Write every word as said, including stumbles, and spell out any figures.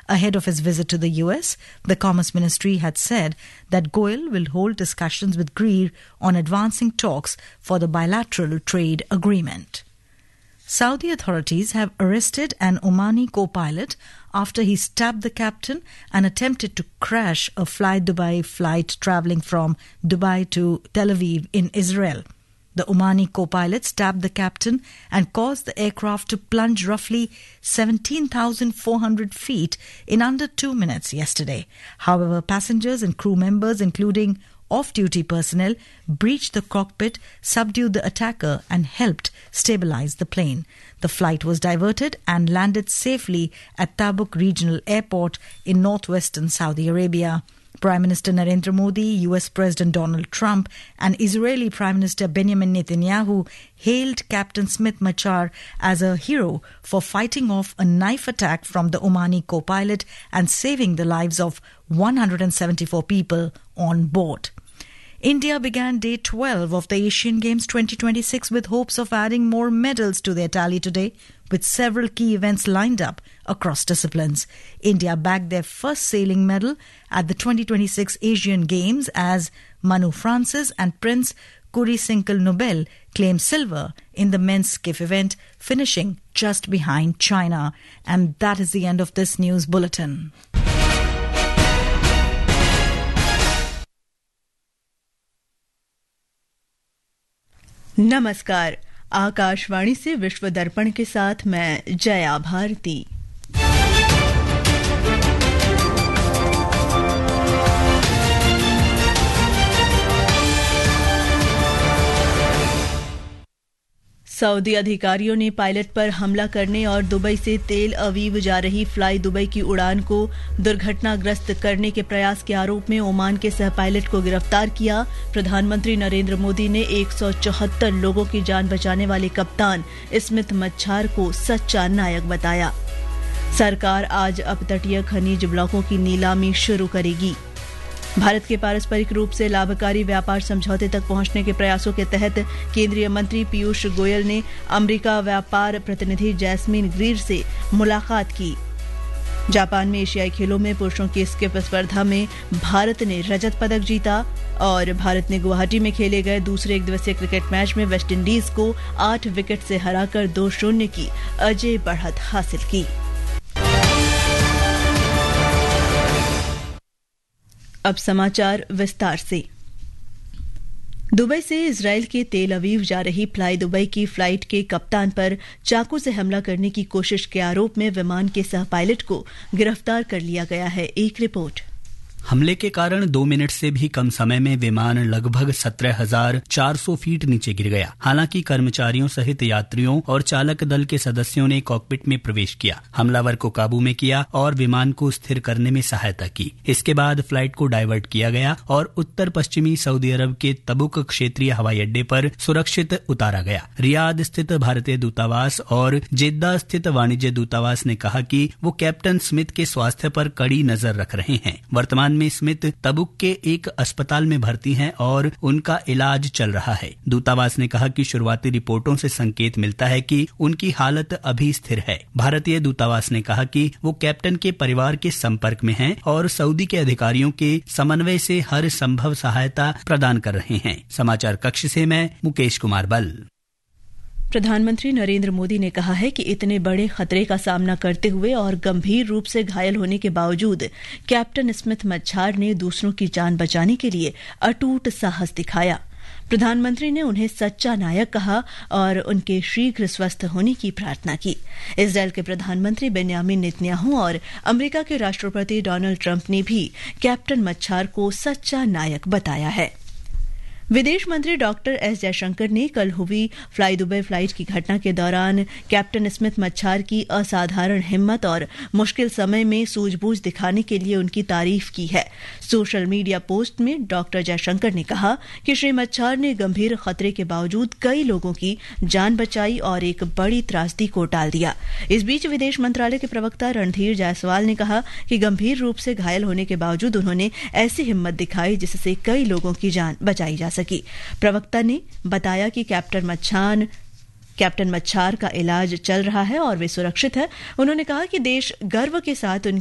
Ahead of his visit to the U S, the Commerce Ministry had said that Goyal will hold discussions with Greer on advancing talks for the bilateral trade agreement. Saudi authorities have arrested an Omani co-pilot after he stabbed the captain and attempted to crash a Fly Dubai flight travelling from Dubai to Tel Aviv in Israel. The Omani co-pilot stabbed the captain and caused the aircraft to plunge roughly seventeen thousand four hundred feet in under two minutes yesterday. However, passengers and crew members, including off-duty personnel, breached the cockpit, subdued the attacker and helped stabilize the plane. The flight was diverted and landed safely at Tabuk Regional Airport in northwestern Saudi Arabia. Prime Minister Narendra Modi, U S President Donald Trump and Israeli Prime Minister Benjamin Netanyahu hailed Captain Smith Machar as a hero for fighting off a knife attack from the Omani co-pilot and saving the lives of one hundred seventy-four people on board. India began day twelve of the Asian Games twenty twenty-six with hopes of adding more medals to their tally today, with several key events lined up across disciplines. India bagged their first sailing medal at the twenty twenty-six Asian Games as Manu Francis and Prince Kurisinkel Nobel claimed silver in the men's skiff event, finishing just behind China. And that is the end of this news bulletin. नमस्कार, आकाशवाणी से विश्व दर्पण के साथ मैं Jaya Bharti. Saudi अधिकारियों ने pilot पर हमला करने और दुबई से तेल अवीव जा रही फ्लाई दुबई की उड़ान को दुर्घटनाग्रस्त करने के प्रयास के आरोप में ओमान के सह पायलट को गिरफ्तार किया। प्रधानमंत्री नरेंद्र मोदी ने एक सौ चौहत्तर लोगों की जान बचाने वाले कप्तान स्मिथ मच्छार को सच्चा नायक बताया। सरकार आज अपतटीय खनिज ब्लॉकों की नीलामी शुरू करेगी। भारत के पारस्परिक रूप से लाभकारी व्यापार समझौते तक पहुंचने के प्रयासों के तहत केंद्रीय मंत्री पीयूष गोयल ने अमेरिका व्यापार प्रतिनिधि जैस्मिन ग्रीर से मुलाकात की। जापान में एशियाई खेलों में पुरुषों की स्किप स्पर्धा में भारत ने रजत पदक जीता और भारत ने गुवाहाटी में खेले गए दूसरे एक दिवसीय क्रिकेट मैच में वेस्टइंडीज को आठ विकेट से हराकर दो शून्य की अजेय बढ़त हासिल की। अब समाचार विस्तार से। दुबई से इजराइल के तेल अवीव जा रही फ्लाई दुबई की फ्लाइट के कप्तान पर चाकू से हमला करने की कोशिश के आरोप में विमान के सह पायलट को गिरफ्तार कर लिया गया है। एक रिपोर्ट। हमले के कारण दो मिनट से भी कम समय में विमान लगभग सत्रह हजार चार सौ फीट नीचे गिर गया। हालांकि कर्मचारियों सहित यात्रियों और चालक दल के सदस्यों ने कॉकपिट में प्रवेश किया, हमलावर को काबू में किया और विमान को स्थिर करने में सहायता की। इसके बाद फ्लाइट को डाइवर्ट किया गया और उत्तर पश्चिमी सऊदी अरब के तबुक क्षेत्रीय हवाई अड्डे पर सुरक्षित उतारा गया। रियाद स्थित भारतीय दूतावास और जेद्दा स्थित वाणिज्य दूतावास ने कहा कि वो कैप्टन स्मिथ के स्वास्थ्य पर कड़ी नजर रख रहे हैं। वर्तमान में स्मिथ तबुक के एक अस्पताल में भर्ती हैं और उनका इलाज चल रहा है। दूतावास ने कहा कि शुरुआती रिपोर्टों से संकेत मिलता है कि उनकी हालत अभी स्थिर है। भारतीय दूतावास ने कहा कि वो कैप्टन के परिवार के संपर्क में हैं और सऊदी के अधिकारियों के समन्वय से हर संभव सहायता प्रदान कर रहे हैं। समाचार कक्ष से मैं मुकेश कुमार बल। प्रधानमंत्री नरेंद्र मोदी ने कहा है कि इतने बड़े खतरे का सामना करते हुए और गंभीर रूप से घायल होने के बावजूद कैप्टन स्मिथ मच्छार ने दूसरों की जान बचाने के लिए अटूट साहस दिखाया। प्रधानमंत्री ने उन्हें सच्चा नायक कहा और उनके शीघ्र स्वस्थ होने की प्रार्थना की। इजराइल के प्रधानमंत्री बेन्यामिन नेतन्याहू और अमेरिका के राष्ट्रपति डोनाल्ड ट्रंप ने भी कैप्टन मच्छार को सच्चा नायक बताया है। विदेश मंत्री डॉक्टर एस जयशंकर ने कल हुई फ्लाई दुबई फ्लाइट की घटना के दौरान कैप्टन स्मिथ मच्छार की असाधारण हिम्मत और मुश्किल समय में सूझबूझ दिखाने के लिए उनकी तारीफ की है। सोशल मीडिया पोस्ट में डॉक्टर जयशंकर ने कहा कि श्री मच्छार ने गंभीर खतरे के बावजूद कई लोगों की जान बचाई और एक बड़ी त्रासदी को टाल दिया। इस बीच विदेश मंत्रालय के प्रवक्ता रणधीर जायसवाल ने कहा कि गंभीर रूप से घायल होने के बावजूद उन्होंने ऐसी हिम्मत दिखाई जिससे कई लोगों की जान बचाई जा सकी। प्रवक्ता ने बताया कि कैप्टन मच्छान कैप्टन मच्छार का इलाज चल रहा है और वे सुरक्षित है। उन्होंने कहा कि देश गर्व के साथ